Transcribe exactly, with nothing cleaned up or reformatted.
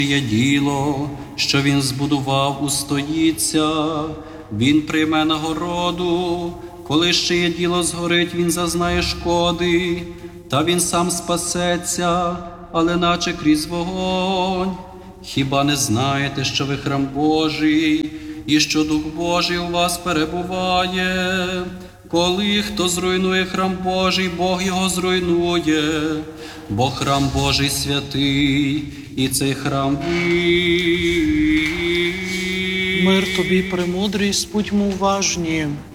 Є діло, що він збудував, устоїться, він прийме нагороду. Коли ще є діло згорить, він зазнає шкоди, та він сам спасеться, але наче крізь вогонь. Хіба не знаєте, що ви храм Божий, і що Дух Божий у вас перебуває? Коли хто зруйнує храм Божий, Бог його зруйнує, бо храм Божий святий, і цей храм він. Мир тобі, премудрість, будьмо уважні.